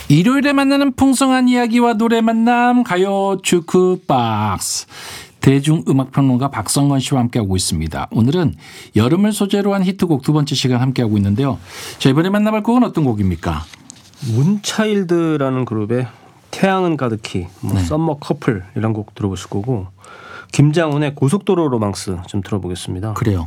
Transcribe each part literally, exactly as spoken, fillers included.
일요일에 만나는 풍성한 이야기와 노래 만남 가요 주크박스 대중음악평론가 박성건 씨와 함께하고 있습니다. 오늘은 여름을 소재로 한 히트곡 두 번째 시간 함께하고 있는데요. 자, 이번에 만나볼 곡은 어떤 곡입니까? 문차일드라는 그룹의 태양은 가득히, 뭐 네. 썸머 커플 이런 곡 들어보실 거고, 김장훈의 고속도로 로망스 좀 들어보겠습니다. 그래요.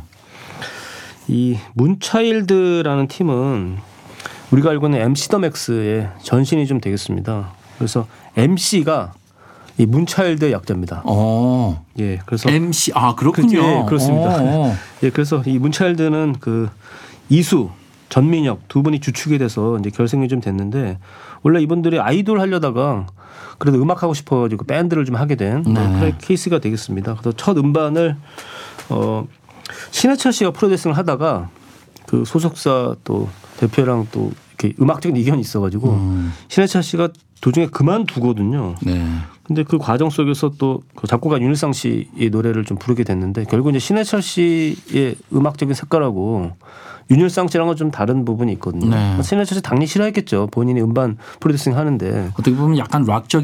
이 문차일드라는 팀은 우리가 알고 있는 엠씨 더 맥스의 전신이 좀 되겠습니다. 그래서 엠씨가 이 문차일드의 약자입니다. 어. 예, 그래서 엠씨 아 그렇군요. 그, 예, 그렇습니다. 오. 예, 그래서 이 문차일드는 그 이수, 전민혁 두 분이 주축이 돼서 이제 결성이 좀 됐는데, 원래 이분들이 아이돌 하려다가 그래도 음악 하고 싶어가지고 밴드를 좀 하게 된 네. 케이스가 되겠습니다. 그래서 첫 음반을 어, 신해철 씨가 프로듀싱을 하다가 그 소속사 또 대표랑 또 이렇게 음악적인 이견이 있어가지고 음. 신해철 씨가 도중에 그만두거든요. 네. 근데 그 과정 속에서 또 그 작곡가 윤일상 씨의 노래를 좀 부르게 됐는데, 결국 이제 신해철 씨의 음악적인 색깔하고 윤일상 씨랑은 좀 다른 부분이 있거든요. 네. 신해철 씨 당연히 싫어했겠죠. 본인이 음반 프로듀싱 하는데. 어떻게 보면 약간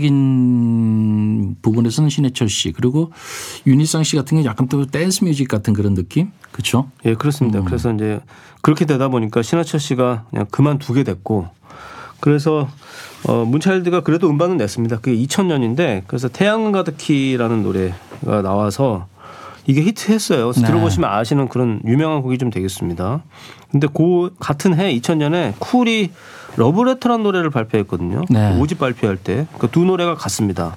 락적인 부분에서는 신해철 씨, 그리고 윤일상 씨 같은 경우는 약간 또 댄스 뮤직 같은 그런 느낌? 그렇죠? 예, 그렇습니다. 음. 그래서 이제 그렇게 되다 보니까 신해철 씨가 그냥 그만두게 됐고, 그래서 어, 문차일드가 그래도 음반은 냈습니다. 그게 이천 년인데 그래서 태양은 가득히라는 노래가 나와서 이게 히트했어요. 그래서 네. 들어보시면 아시는 그런 유명한 곡이 좀 되겠습니다. 근데 그 같은 해 이천 년에 쿨이 러브레터라는 노래를 발표했거든요. 네. 오 집 발표할 때. 그 두 노래가 같습니다.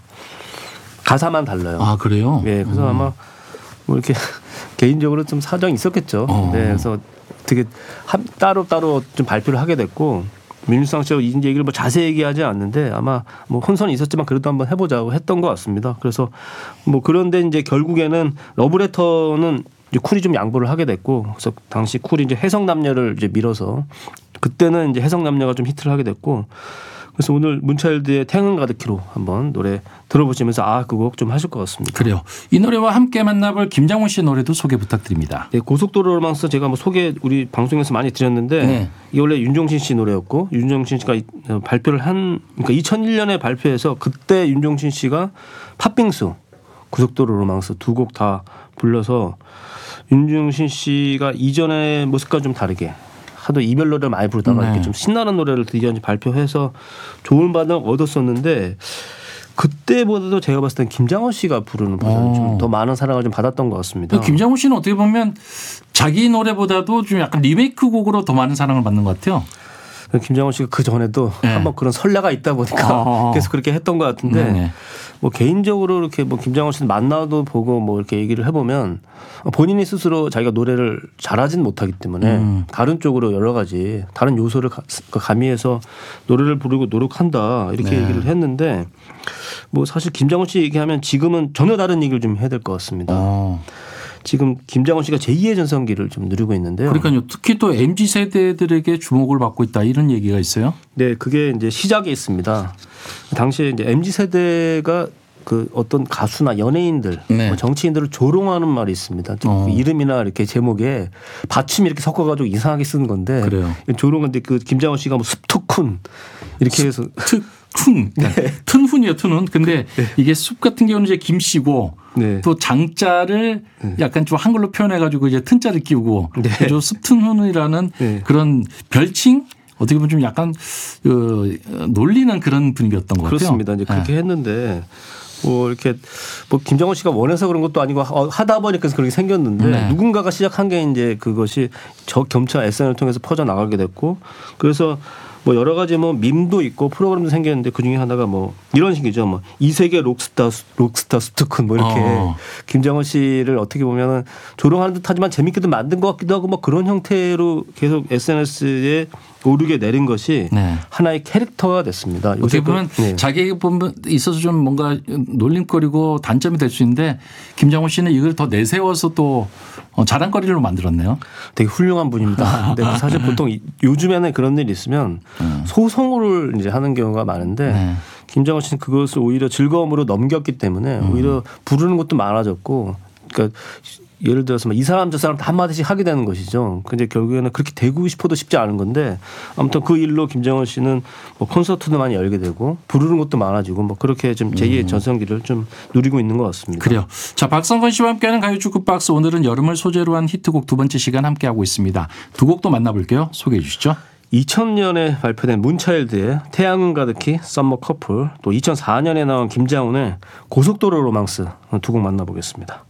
가사만 달라요. 아, 그래요? 네. 그래서 음. 아마 뭐 이렇게 개인적으로 좀 사정이 있었겠죠. 어. 네. 그래서 되게 따로 따로 좀 발표를 하게 됐고, 민일상 씨가 이 얘기를 뭐 자세히 얘기하지 않는데 아마 뭐 혼선이 있었지만 그래도 한번 해보자고 했던 것 같습니다. 그래서 뭐 그런데 이제 결국에는 러브레터는 이제 쿨이 좀 양보를 하게 됐고, 그래서 당시 쿨이 이제 해성남녀를 이제 밀어서 그때는 이제 해성남녀가 좀 히트를 하게 됐고, 그래서 오늘 문차일드의 태양은 가득히로 한번 노래 들어보시면서 아, 그 곡 좀 하실 것 같습니다. 그래요. 이 노래와 함께 만나볼 김장훈 씨의 노래도 소개 부탁드립니다. 네, 고속도로 로망스 제가 뭐 소개 우리 방송에서 많이 드렸는데 네. 이게 원래 윤종신 씨 노래였고, 윤종신 씨가 발표를 한 그러니까 이천일 년에 발표해서 그때 윤종신 씨가 팥빙수, 고속도로 로망스 두 곡 다 불러서 윤종신 씨가 이전의 모습과 좀 다르게 하도 이별 노래를 많이 부르다가 네. 이렇게 좀 신나는 노래를 드디어 발표해서 좋은 반응 얻었었는데, 그때보다도 제가 봤을 땐 김장훈 씨가 부르는 버전이 좀 더 많은 사랑을 좀 받았던 것 같습니다. 김장훈 씨는 어떻게 보면 자기 노래보다도 좀 약간 리메이크 곡으로 더 많은 사랑을 받는 것 같아요. 김장훈 씨가 그 전에도 네. 한번 그런 설레가 있다 보니까 어. 계속 그렇게 했던 것 같은데 네네. 뭐 개인적으로 이렇게 뭐 김장훈 씨는 만나도 보고 뭐 이렇게 얘기를 해보면 본인이 스스로 자기가 노래를 잘하진 못하기 때문에 음. 다른 쪽으로 여러 가지 다른 요소를 가미해서 노래를 부르고 노력한다 이렇게 네. 얘기를 했는데, 뭐 사실 김장훈 씨 얘기하면 지금은 전혀 다른 얘기를 좀 해야 될 것 같습니다. 어. 지금 김장훈 씨가 제이의 전성기를 좀 누리고 있는데요. 그러니까요. 특히 또 엠지 세대들에게 주목을 받고 있다 이런 얘기가 있어요. 네, 그게 이제 시작에 있습니다. 당시에 이제 엠지 세대가 그 어떤 가수나 연예인들, 네. 뭐 정치인들을 조롱하는 말이 있습니다. 어. 그 이름이나 이렇게 제목에 받침이 이렇게 섞어가지고 이상하게 쓰는 건데. 그래요. 조롱인데 그 김장훈 씨가 뭐 숲특훈 이렇게 해서 툭훈, 네. 튼훈이요, 튼훈. 근데 네. 이게 숲 같은 경우는 이제 김씨고 네. 또 장자를 네. 약간 좀 한글로 표현해가지고 이제 튼자를 끼우고 네. 숲튼훈이라는 네. 그런 별칭. 어떻게 보면 좀 약간 그 놀리는 그런 분위기였던 것 같아요. 그렇습니다. 이제 그렇게 네. 했는데 뭐 이렇게 뭐 김장훈 씨가 원해서 그런 것도 아니고 하다 보니까 그렇게 생겼는데 네. 누군가가 시작한 게 이제 그것이 저 겸차 에스엔엘을 통해서 퍼져 나가게 됐고, 그래서 뭐 여러 가지 뭐 밈도 있고 프로그램도 생겼는데 그 중에 하나가 뭐 이런 식이죠. 뭐 이 세계 록스타 록스타 스투큰 뭐 이렇게 어. 김장훈 씨를 어떻게 보면은 조롱하는 듯하지만 재밌게도 만든 것 같기도 하고 뭐 그런 형태로 계속 에스엔에스에 오르게 내린 것이 네. 하나의 캐릭터가 됐습니다. 어떻게 보면 네. 자기에게 보면 있어서 좀 뭔가 놀림거리고 단점이 될 수 있는데 김장훈 씨는 이걸 더 내세워서 또 자랑거리로 만들었네요. 되게 훌륭한 분입니다. 근데 사실 보통 요즘에는 그런 일이 있으면 음. 소송을 이제 하는 경우가 많은데 네. 김장훈 씨는 그것을 오히려 즐거움으로 넘겼기 때문에 음. 오히려 부르는 것도 많아졌고, 그러니까 예를 들어서 이 사람 저 사람 다 한마디씩 하게 되는 것이죠. 근데 결국에는 그렇게 되고 싶어도 쉽지 않은 건데 아무튼 그 일로 김정은 씨는 뭐 콘서트도 많이 열게 되고 부르는 것도 많아지고 뭐 그렇게 좀 제이의 음. 전성기를 좀 누리고 있는 것 같습니다. 그래요. 자, 박성건 씨와 함께하는 가요축구 박스 오늘은 여름을 소재로 한 히트곡 두 번째 시간 함께하고 있습니다. 두 곡도 만나볼게요. 소개해 주시죠. 이천 년에 발표된 문차일드의 태양은 가득히 썸머 커플 또 이천사 년에 나온 김장훈의 고속도로 로망스 두 곡 만나보겠습니다.